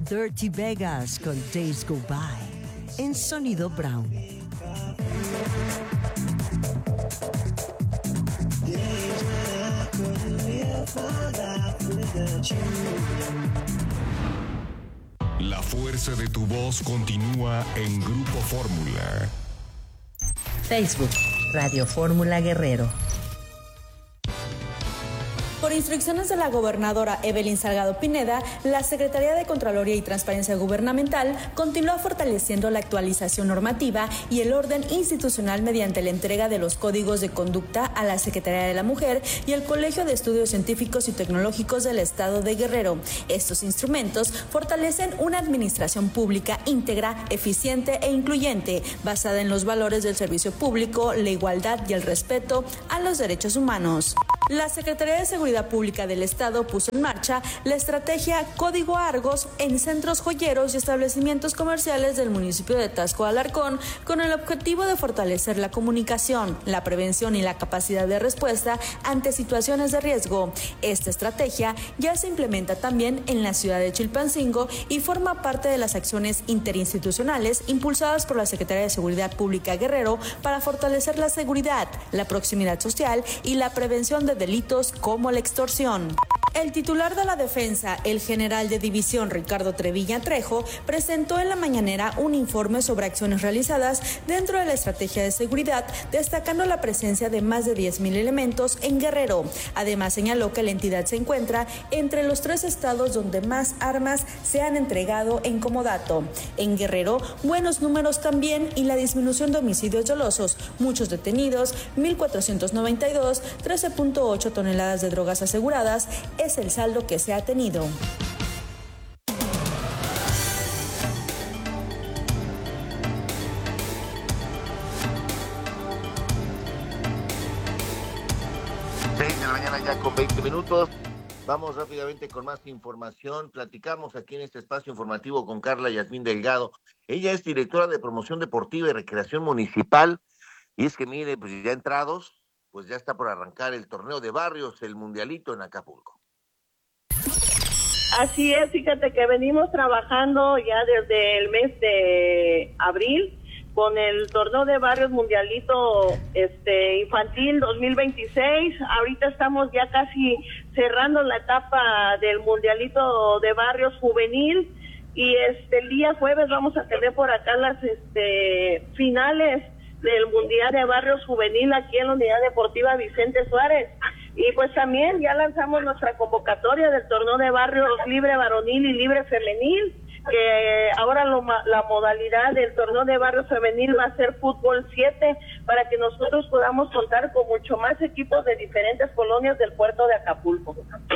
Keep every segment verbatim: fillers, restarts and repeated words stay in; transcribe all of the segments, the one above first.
Dirty Vegas con Days Go By en Sonido Brown. La fuerza de tu voz continúa en Grupo Fórmula. Facebook, Radio Fórmula Guerrero. Por instrucciones de la gobernadora Evelyn Salgado Pineda, la Secretaría de Contraloría y Transparencia Gubernamental continúa fortaleciendo la actualización normativa y el orden institucional mediante la entrega de los códigos de conducta a la Secretaría de la Mujer y el Colegio de Estudios Científicos y Tecnológicos del Estado de Guerrero. Estos instrumentos fortalecen una administración pública íntegra, eficiente e incluyente, basada en los valores del servicio público, la igualdad y el respeto a los derechos humanos. La Secretaría de Seguridad Pública del Estado puso en marcha la estrategia Código Argos en centros joyeros y establecimientos comerciales del municipio de Taxco de Alarcón, con el objetivo de fortalecer la comunicación, la prevención y la capacidad de respuesta ante situaciones de riesgo. Esta estrategia ya se implementa también en la ciudad de Chilpancingo y forma parte de las acciones interinstitucionales impulsadas por la Secretaría de Seguridad Pública Guerrero para fortalecer la seguridad, la proximidad social y la prevención de delitos como la extorsión. El titular de la defensa, el general de división Ricardo Trevilla Trejo, presentó en la mañanera un informe sobre acciones realizadas dentro de la estrategia de seguridad, destacando la presencia de más de diez mil elementos en Guerrero. Además, señaló que la entidad se encuentra entre los tres estados donde más armas se han entregado en comodato. En Guerrero, buenos números también y la disminución de homicidios dolosos, muchos detenidos, mil cuatrocientos noventa y dos, trece punto ocho toneladas de drogas aseguradas, es el saldo que se ha tenido. seis de la mañana ya con veinte minutos. Vamos rápidamente con más información. Platicamos aquí en este espacio informativo con Carla Yasmín Delgado. Ella es directora de Promoción Deportiva y Recreación Municipal. Y es que mire, pues ya entrados, pues ya está por arrancar el torneo de barrios, el mundialito en Acapulco. Así es, fíjate que venimos trabajando ya desde el mes de abril con el torneo de barrios mundialito este infantil dos mil veintiséis. Ahorita estamos ya casi cerrando la etapa del mundialito de barrios juvenil y este el día jueves vamos a tener por acá las este finales del mundial de barrios juvenil aquí en la Unidad Deportiva Vicente Suárez. Y pues también ya lanzamos nuestra convocatoria del torneo de barrios libre varonil y libre femenil, que ahora lo, la modalidad del torneo de barrios femenil va a ser fútbol siete, para que nosotros podamos contar con mucho más equipos de diferentes colonias del puerto de Acapulco.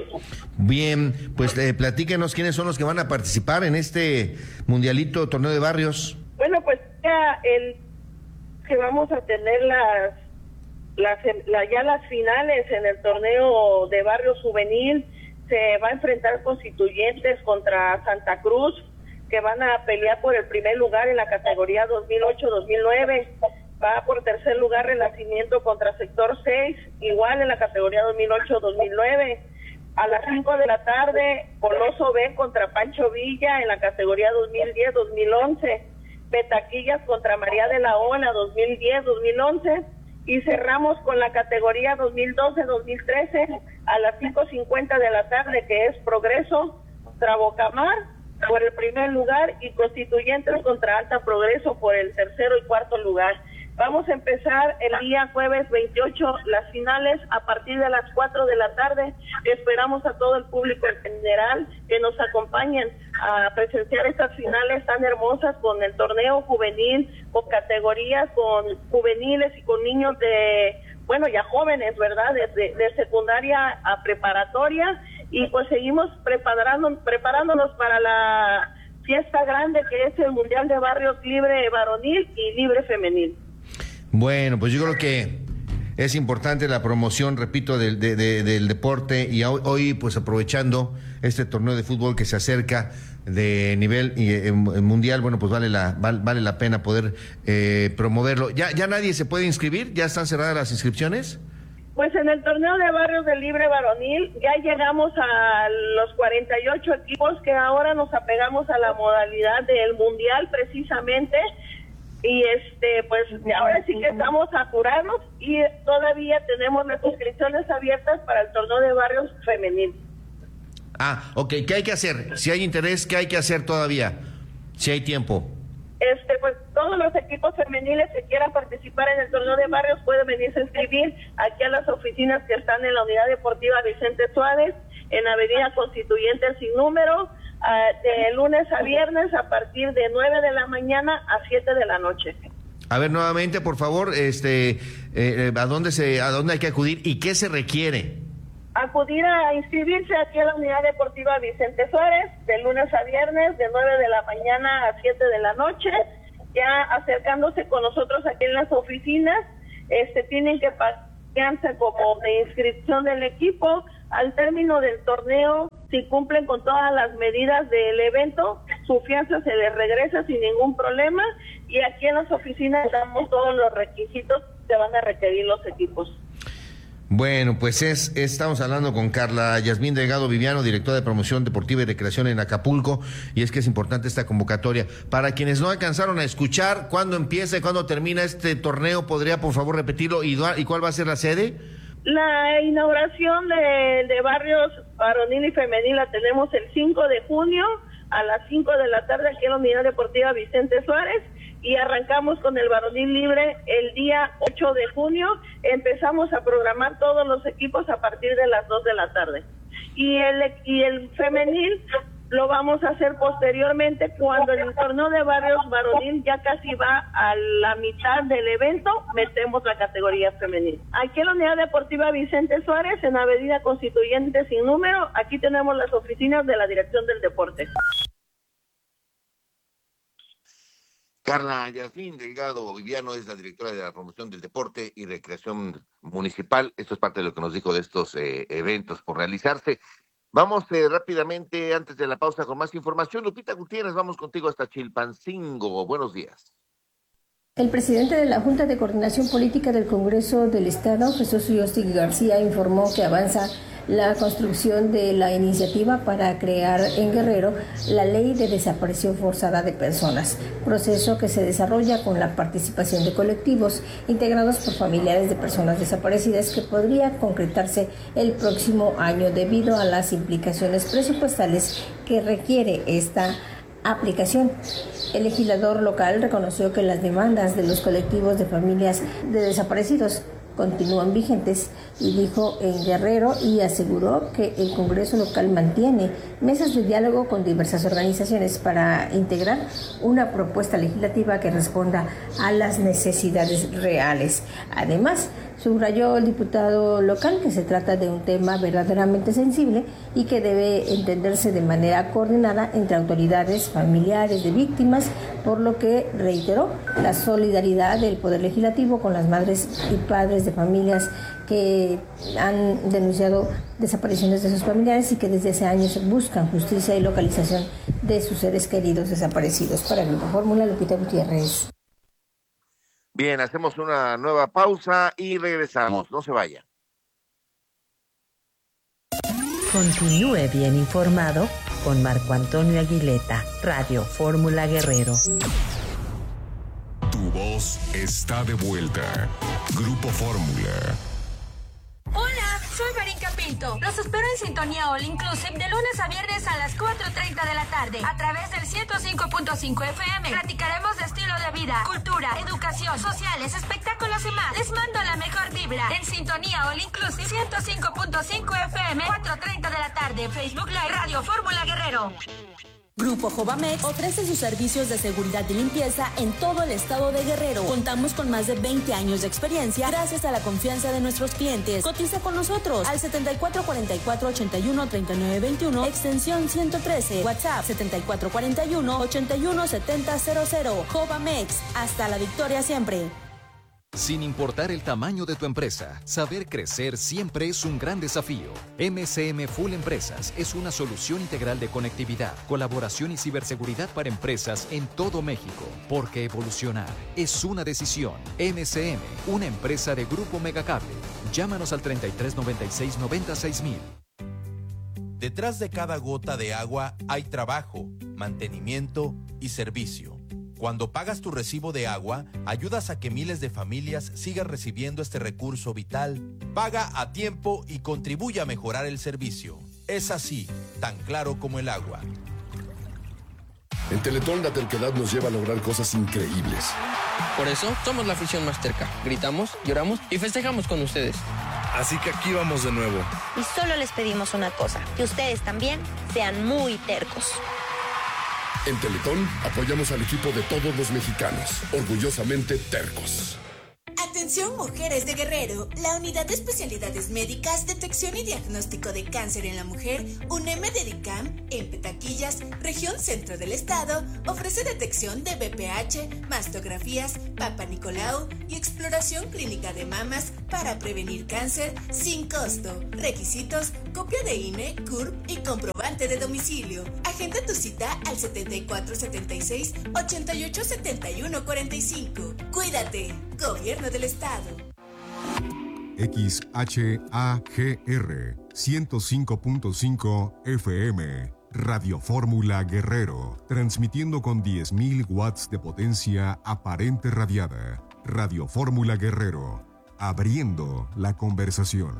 Bien, pues eh, platíquenos quiénes son los que van a participar en este mundialito torneo de barrios. Bueno, pues ya el que vamos a tener las Las, la, ya las finales en el torneo de barrio juvenil. Se va a enfrentar Constituyentes contra Santa Cruz, que van a pelear por el primer lugar en la categoría dos mil ocho dos mil nueve. Va por tercer lugar Renacimiento contra Sector seis, igual en la categoría dos mil ocho dos mil nueve. A las cinco de la tarde, Coloso B contra Pancho Villa en la categoría dos mil diez dos mil once. Petaquillas contra María de la O en la dos mil diez dos mil once. Y cerramos con la categoría dos mil doce dos mil trece a las cinco cincuenta de la tarde, que es Progreso contra Bocamar por el primer lugar y Constituyentes contra Alta Progreso por el tercero y cuarto lugar. Vamos a empezar el día jueves veintiocho las finales a partir de las cuatro de la tarde. Esperamos a todo el público en general que nos acompañen a presenciar estas finales tan hermosas con el torneo juvenil, con categorías, con juveniles y con niños de, bueno, ya jóvenes, ¿verdad? Desde de secundaria a preparatoria, y pues seguimos preparando, preparándonos para la fiesta grande que es el Mundial de Barrios Libre Varonil y Libre Femenil. Bueno, pues yo creo que es importante la promoción, repito, del, de, de, del deporte, y hoy, hoy pues aprovechando este torneo de fútbol que se acerca de nivel eh, mundial, bueno, pues vale la vale, vale la pena poder eh, promoverlo. ¿Ya ya nadie se puede inscribir? ¿Ya están cerradas las inscripciones? Pues en el torneo de barrios del libre varonil ya llegamos a los cuarenta y ocho equipos, que ahora nos apegamos a la modalidad del mundial precisamente, y este pues ahora sí que estamos a curarnos y todavía tenemos las inscripciones abiertas para el torneo de barrios femenil. Ah, ok, ¿qué hay que hacer? Si hay interés, ¿qué hay que hacer todavía? Si hay tiempo. Este, pues todos los equipos femeniles que quieran participar en el torneo de barrios pueden venirse a inscribir aquí a las oficinas que están en la Unidad Deportiva Vicente Suárez, en Avenida Constituyente sin número, uh, de lunes a viernes a partir de nueve de la mañana a siete de la noche. A ver, nuevamente, por favor, este, eh, ¿a dónde se, a dónde hay que acudir y qué se requiere? Acudir a inscribirse aquí a la Unidad Deportiva Vicente Suárez, de lunes a viernes, de nueve de la mañana a siete de la noche, ya acercándose con nosotros aquí en las oficinas. Este, tienen que pagarse como de inscripción del equipo. Al término del torneo, si cumplen con todas las medidas del evento, su fianza se les regresa sin ningún problema, y aquí en las oficinas damos todos los requisitos que van a requerir los equipos. Bueno, pues es, estamos hablando con Carla Yasmín Delgado Viviano, directora de Promoción Deportiva y Recreación en Acapulco, y es que es importante esta convocatoria. Para quienes no alcanzaron a escuchar, ¿cuándo empieza y cuándo termina este torneo? ¿Podría, por favor, repetirlo? ¿Y, y cuál va a ser la sede? La inauguración de, de barrios varonil y femenil la tenemos el cinco de junio a las cinco de la tarde aquí en la Unidad Deportiva Vicente Suárez, y arrancamos con el varonil libre el día ocho de junio. Empezamos a programar todos los equipos a partir de las dos de la tarde. Y el, y el femenil lo vamos a hacer posteriormente, cuando el torneo de barrios varonil ya casi va a la mitad del evento, metemos la categoría femenil. Aquí en la Unidad Deportiva Vicente Suárez, en Avenida Constituyente sin número, aquí tenemos las oficinas de la Dirección del Deporte. Carla Yasmín Delgado Viviano es la directora de la Promoción del Deporte y Recreación Municipal. Esto es parte de lo que nos dijo de estos eh, eventos por realizarse. Vamos eh, rápidamente, antes de la pausa, con más información. Lupita Gutiérrez, vamos contigo hasta Chilpancingo. Buenos días. El presidente de la Junta de Coordinación Política del Congreso del Estado, Jesús Yostig García, informó que avanza la construcción de la iniciativa para crear en Guerrero la Ley de Desaparición Forzada de Personas, proceso que se desarrolla con la participación de colectivos integrados por familiares de personas desaparecidas, que podría concretarse el próximo año debido a las implicaciones presupuestales que requiere esta aplicación. El legislador local reconoció que las demandas de los colectivos de familias de desaparecidos continúan vigentes y dijo en Guerrero, y aseguró que el Congreso local mantiene mesas de diálogo con diversas organizaciones para integrar una propuesta legislativa que responda a las necesidades reales. Además, subrayó el diputado local que se trata de un tema verdaderamente sensible y que debe entenderse de manera coordinada entre autoridades, familiares de víctimas, por lo que reiteró la solidaridad del Poder Legislativo con las madres y padres de familias que han denunciado desapariciones de sus familiares y que desde hace años buscan justicia y localización de sus seres queridos desaparecidos. Para el Grupo Fórmula, Lupita Gutiérrez. Bien, hacemos una nueva pausa y regresamos. No se vaya. Continúe bien informado con Marco Antonio Aguileta, Radio Fórmula Guerrero. Tu voz está de vuelta. Grupo Fórmula. Hola, soy Marinka Pinto. Los espero en Sintonía All Inclusive de lunes a viernes a las cuatro treinta de la tarde a través del ciento cinco punto cinco F M. Platicaremos de estilo de vida, cultura, educación, sociales, espectáculos y más. Les mando la mejor vibra en Sintonía All Inclusive ciento cinco punto cinco F M, cuatro treinta de la tarde. Facebook Live, Radio Fórmula Guerrero. Grupo Jovamex ofrece sus servicios de seguridad y limpieza en todo el estado de Guerrero. Contamos con más de veinte años de experiencia gracias a la confianza de nuestros clientes. Cotiza con nosotros al setenta y cuatro cuarenta y cuatro ochenta y uno treinta y nueve veintiuno, extensión ciento trece, WhatsApp setenta y cuatro cuarenta y uno ochenta y uno setenta cero cero. Jovamex, hasta la victoria siempre. Sin importar el tamaño de tu empresa, saber crecer siempre es un gran desafío. M S M Full Empresas es una solución integral de conectividad, colaboración y ciberseguridad para empresas en todo México. Porque evolucionar es una decisión. M S M, una empresa de Grupo Megacable. Llámanos al treinta y tres noventa y seis noventa seis mil. Detrás de cada gota de agua hay trabajo, mantenimiento y servicio. Cuando pagas tu recibo de agua, ayudas a que miles de familias sigan recibiendo este recurso vital. Paga a tiempo y contribuye a mejorar el servicio. Es así, tan claro como el agua. En Teletón la terquedad nos lleva a lograr cosas increíbles. Por eso somos la afición más terca. Gritamos, lloramos y festejamos con ustedes. Así que aquí vamos de nuevo. Y solo les pedimos una cosa, que ustedes también sean muy tercos. En Teletón apoyamos al equipo de todos los mexicanos, orgullosamente tercos. Atención mujeres de Guerrero, la Unidad de Especialidades Médicas, Detección y Diagnóstico de Cáncer en la Mujer, UNEM Dedicam, en Petaquillas, región centro del estado, ofrece detección de B P H, mastografías, Papa Nicolau y exploración clínica de mamas para prevenir cáncer sin costo. Requisitos, copia de I N E, C U R P y comprobante de domicilio. Agenda tu cita al setenta y cuatro setenta y seis, ochenta y ocho setenta y uno cuarenta y cinco. Cuídate, Gobierno del Estado. X H A G R ciento cinco punto cinco F M, Radio Fórmula Guerrero, transmitiendo con diez mil watts de potencia aparente radiada. Radio Fórmula Guerrero, abriendo la conversación.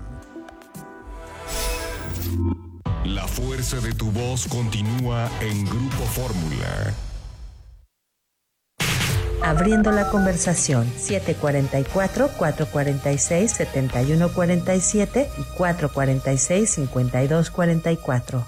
La fuerza de tu voz continúa en Grupo Fórmula. Abriendo la conversación, siete cuatro cuatro, cuatro cuatro seis, siete uno cuatro siete y cuatro cuatro seis, cinco dos cuatro cuatro.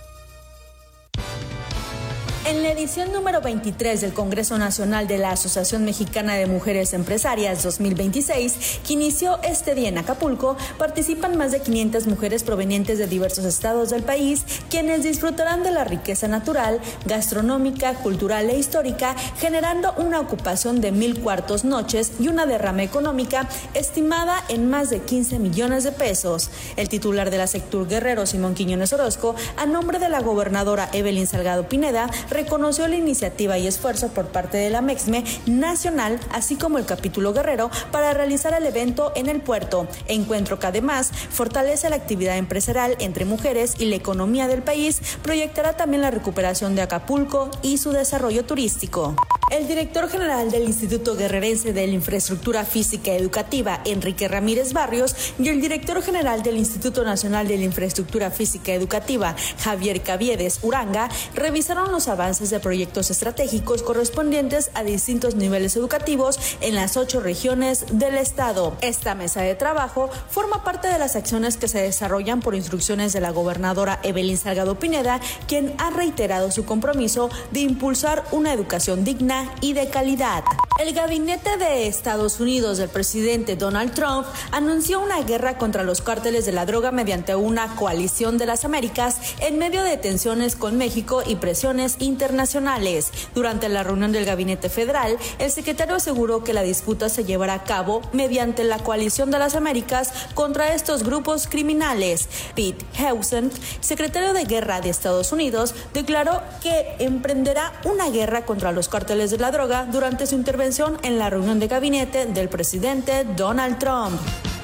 En la edición número veintitrés del Congreso Nacional de la Asociación Mexicana de Mujeres Empresarias dos mil veintiséis, que inició este día en Acapulco, participan más de quinientas mujeres provenientes de diversos estados del país, quienes disfrutarán de la riqueza natural, gastronómica, cultural e histórica, generando una ocupación de mil cuartos noches y una derrama económica estimada en más de quince millones de pesos. El titular de la Sectur Guerrero, Simón Quiñones Orozco, a nombre de la gobernadora Evelyn Salgado Pineda, reconoció la iniciativa y esfuerzo por parte de la MEXME nacional, así como el capítulo Guerrero, para realizar el evento en el puerto, encuentro que además fortalece la actividad empresarial entre mujeres y la economía del país, proyectará también la recuperación de Acapulco y su desarrollo turístico. El director general del Instituto Guerrerense de la Infraestructura Física Educativa, Enrique Ramírez Barrios, y el director general del Instituto Nacional de la Infraestructura Física Educativa, Javier Caviedes Uranga, revisaron los avances de proyectos estratégicos correspondientes a distintos niveles educativos en las ocho regiones del estado. Esta mesa de trabajo forma parte de las acciones que se desarrollan por instrucciones de la gobernadora Evelyn Salgado Pineda, quien ha reiterado su compromiso de impulsar una educación digna y de calidad. El gabinete de Estados Unidos del presidente Donald Trump anunció una guerra contra los cárteles de la droga mediante una coalición de las Américas en medio de tensiones con México y presiones internacionales. Durante la reunión del gabinete federal, el secretario aseguró que la disputa se llevará a cabo mediante la coalición de las Américas contra estos grupos criminales. Pete Hegseth, secretario de Guerra de Estados Unidos, declaró que emprenderá una guerra contra los cárteles de la droga durante su intervención en la reunión de gabinete del presidente Donald Trump.